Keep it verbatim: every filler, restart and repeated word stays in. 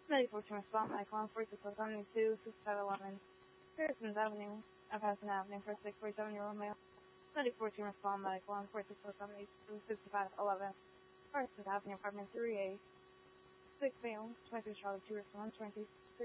ninety-four to respond, Mike one forty-six seventy-two, sixty-five eleven, Harrison's Avenue, uh, Patterson Avenue, for six forty-seven, Euro Mail. ninety-four to respond, Mike one forty-six seventy-two, sixty-five eleven, Harrison's Avenue, apartment three A, six Mail, twenty-three Charlie two, respond, twenty.